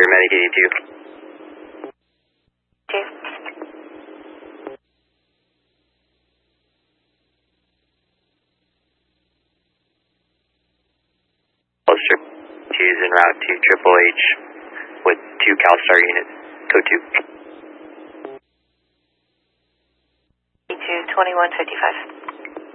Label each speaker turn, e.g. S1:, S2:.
S1: Medic 82.
S2: Chief.
S1: Ulster 2 is en route to Triple H with 2 CalStar units. Code 2.
S2: E2 2155.